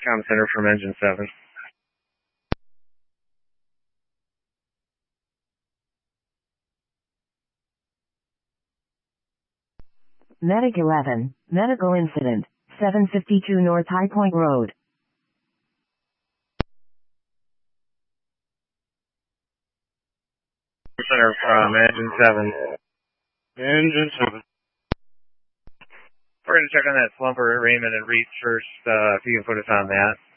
Comm Center from Engine 7. Medic 11, medical incident, 752 North High Point Road. Center from Engine 7. Engine 7. We're going to check on that slumper at Raymond and Reed first, if you can put us on that.